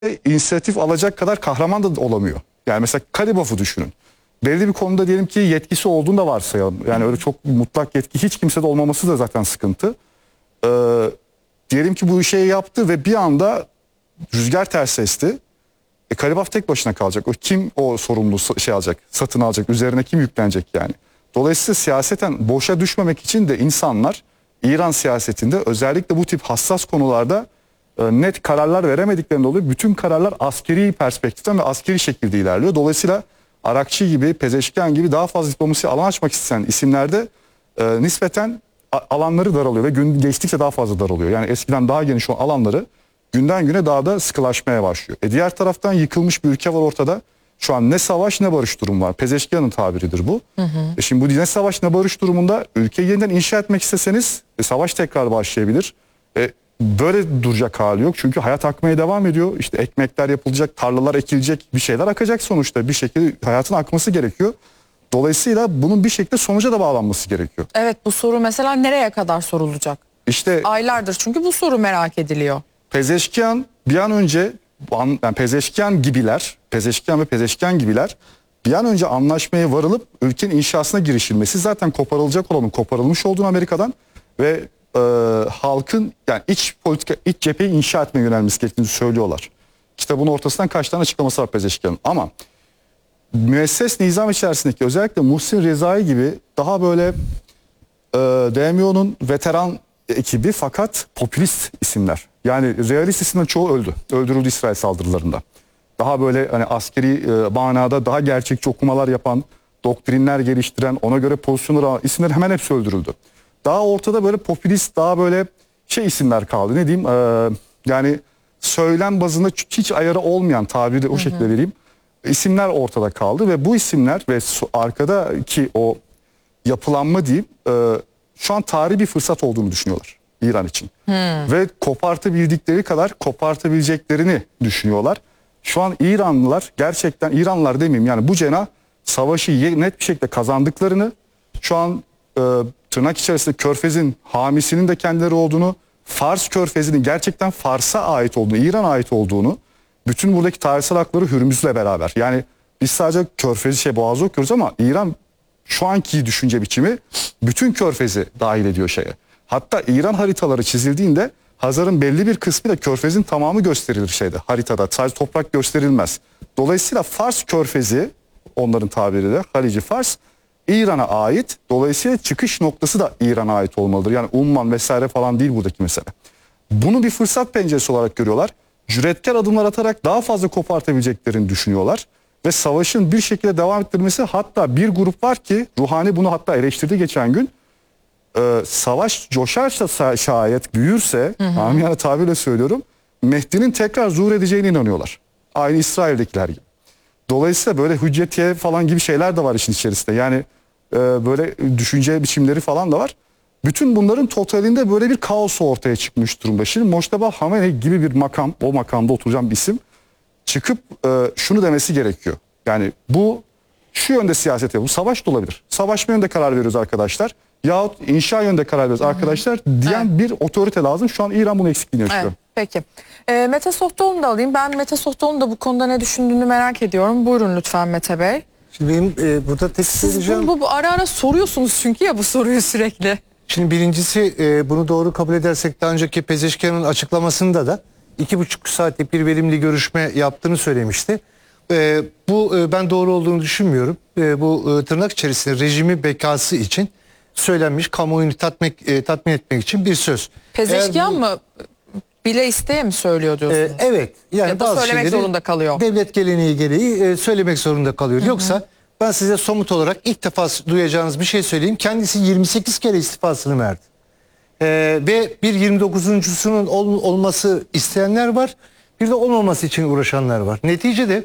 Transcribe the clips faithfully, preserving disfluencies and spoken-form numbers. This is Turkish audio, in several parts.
inisiyatif alacak kadar kahraman da olamıyor. Yani mesela Kalibaf'ı düşünün. Belli bir konuda diyelim ki yetkisi olduğunu da varsayalım. Yani öyle çok mutlak yetki hiç kimsede olmaması da zaten sıkıntı. Ee, diyelim ki bu işi yaptı ve bir anda rüzgar ters esti. E, Kalibaf tek başına kalacak. O kim o sorumluluğu şey alacak, satın alacak, üzerine kim yüklenecek yani. Dolayısıyla siyaseten boşa düşmemek için de insanlar İran siyasetinde özellikle bu tip hassas konularda e, net kararlar veremediklerinden dolayı bütün kararlar askeri perspektiften ve askeri şekilde ilerliyor. Dolayısıyla Arakçı gibi, Pezeşkian gibi daha fazla diplomasi alan açmak isteyen isimlerde e, nispeten alanları daralıyor ve gün geçtikçe daha fazla daralıyor. Yani eskiden daha geniş olan alanları günden güne daha da sıkılaşmaya başlıyor. E diğer taraftan yıkılmış bir ülke var ortada. Şu an ne savaş ne barış durumu var. Pezeşkian'ın tabiridir bu. Hı hı. E şimdi bu ne savaş ne barış durumunda ülkeyi yeniden inşa etmek isteseniz e, savaş tekrar başlayabilir. E, böyle duracak hali yok. Çünkü hayat akmaya devam ediyor. İşte ekmekler yapılacak, tarlalar ekilecek, bir şeyler akacak sonuçta. Bir şekilde hayatın akması gerekiyor. Dolayısıyla bunun bir şekilde sonuca da bağlanması gerekiyor. Evet, bu soru mesela nereye kadar sorulacak? İşte aylardır çünkü bu soru merak ediliyor. Pezeşkian bir an önce yani Pezeşkian gibiler, Pezeşkian ve Pezeşkian gibiler bir an önce anlaşmaya varılıp ülkenin inşasına girişilmesi, zaten koparılacak olanın koparılmış olduğunu Amerika'dan ve e, halkın yani iç politika, iç cepheyi inşa etmeye yönelmesi gerektiğini söylüyorlar. Kitabın ortasından kaç tane açıklaması var Pezeşkian'ın. Ama müesses nizam içerisindeki özellikle Muhsin Rezai gibi daha böyle e, D M O'nun veteran ekibi fakat popülist isimler. Yani realist isimlerin çoğu öldü. Öldürüldü İsrail saldırılarında. Daha böyle hani askeri e, manada daha gerçekçi okumalar yapan, doktrinler geliştiren, ona göre pozisyonlar alan isimler hemen hepsi öldürüldü. Daha ortada böyle popülist, daha böyle şey isimler kaldı. Ne diyeyim? E, yani söylem bazında hiç ayarı olmayan, tabiri de o şekilde vereyim, isimler ortada kaldı ve bu isimler ve arkadaki o yapılanma diyeyim e, şu an tarihi bir fırsat olduğunu düşünüyorlar İran için. Hmm. Ve kopartabildikleri kadar kopartabileceklerini düşünüyorlar. Şu an İranlılar gerçekten, İranlılar demeyeyim yani bu cenah savaşı net bir şekilde kazandıklarını, şu an e, tırnak içerisinde Körfez'in hamisinin de kendileri olduğunu, Fars Körfezi'nin gerçekten Fars'a ait olduğunu, İran'a ait olduğunu, bütün buradaki tarihsel hakları Hürmüz'le beraber. Yani biz sadece Körfez'i şey Boğaz'ı okuyoruz ama İran şu anki düşünce biçimi bütün Körfez'i dahil ediyor şeye. Hatta İran haritaları çizildiğinde Hazar'ın belli bir kısmı da Körfez'in tamamı gösterilir şeyde, haritada. Sadece toprak gösterilmez. Dolayısıyla Fars Körfezi, onların tabiriyle Halici Fars, İran'a ait. Dolayısıyla çıkış noktası da İran'a ait olmalıdır. Yani Umman vesaire falan değil buradaki mesele. Bunu bir fırsat penceresi olarak görüyorlar. Cüretkar adımlar atarak daha fazla kopartabileceklerini düşünüyorlar. Ve savaşın bir şekilde devam ettirilmesi, hatta bir grup var ki Ruhani bunu hatta eleştirdi geçen gün. Ee, savaş coşarsa şayet büyürse, amiyane tabirle söylüyorum, Mehdi'nin tekrar zuhur edeceğine inanıyorlar. Aynı İsrail'dekiler gibi. Dolayısıyla böyle hüccetiye falan gibi şeyler de var işin içerisinde. Yani e, böyle düşünce biçimleri falan da var. Bütün bunların totalinde böyle bir kaos ortaya çıkmış durumda. Şimdi Moçtaba Hamenei gibi bir makam, o makamda oturacağım bir isim çıkıp e, şunu demesi gerekiyor. Yani bu şu yönde siyaset yapıyor. Bu savaş da olabilir. Savaşma yönde karar veriyoruz arkadaşlar. Yahut inşa yönde karar veriyoruz arkadaşlar diyen evet. bir otorite lazım. Şu an İran bunu eksikliğini yaşıyor. Evet, peki. E, Mete Sohtoğlu'nu da alayım. Ben Mete Sohtoğlu'nun da bu konuda ne düşündüğünü merak ediyorum. Buyurun lütfen Mete Bey. Şimdi benim e, burada tek Siz bu, bu ara ara soruyorsunuz çünkü ya bu soruyu sürekli. Şimdi birincisi e, bunu doğru kabul edersek daha önceki Pezeşkian'ın açıklamasında da iki buçuk saatlik bir verimli görüşme yaptığını söylemişti. E, bu e, ben doğru olduğunu düşünmüyorum. E, bu e, tırnak içerisinde rejimi bekası için söylenmiş, kamuoyunu tatmin, e, tatmin etmek için bir söz. Pezeşkian bu, mı bile isteye mi söylüyor diyorsunuz? E, evet. Yani ya da bazı söylemek zorunda kalıyor. Devlet geleneği gereği e, söylemek zorunda kalıyor. Hı hı. Yoksa ben size somut olarak ilk defa duyacağınız bir şey söyleyeyim. Kendisi yirmi sekiz kere istifasını verdi. Ee, ve bir yirmi dokuzuncusunun ol, olması isteyenler var. Bir de olmaması için uğraşanlar var. Neticede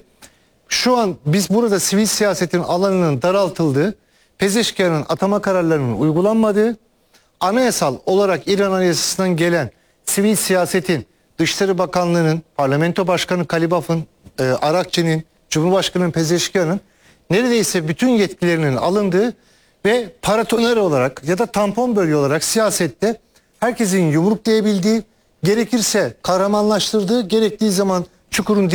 şu an biz burada sivil siyasetin alanının daraltıldığı, Pezeşkian'ın atama kararlarının uygulanmadığı, anayasal olarak İran Anayasası'ndan gelen sivil siyasetin, Dışişleri Bakanlığı'nın, Parlamento Başkanı Kalibaf'ın, e, Arakçı'nın, Cumhurbaşkanı Pezeşkian'ın neredeyse bütün yetkilerinin alındığı ve paratoner olarak ya da tampon bölge olarak siyasette herkesin yumruklayabildiği, gerekirse kahramanlaştırdığı, gerektiği zaman Çukur'un